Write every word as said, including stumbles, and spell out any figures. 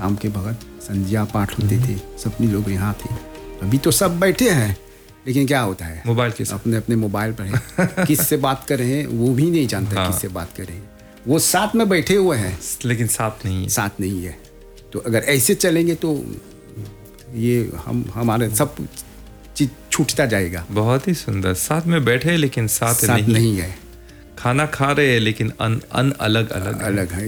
शाम के वक्त संध्या पाठ होते थे, सभी लोग यहाँ थे। अभी तो सब बैठे हैं, लेकिन क्या होता है मोबाइल के साथ अपने अपने मोबाइल पर है। किससे बात कर रहे हैं वो भी नहीं जानता। हाँ। किससे बात कर रहे हैं, वो साथ में बैठे हुए हैं लेकिन साथ नहीं है। साथ नहीं है। तो अगर ऐसे चलेंगे तो ये हम हमारे सब चीज छूटता जाएगा। बहुत ही सुंदर, साथ में बैठे लेकिन साथ, साथ नहीं, नहीं है। खाना खा रहे हैं लेकिन अन, अन अलग अलग अलग है।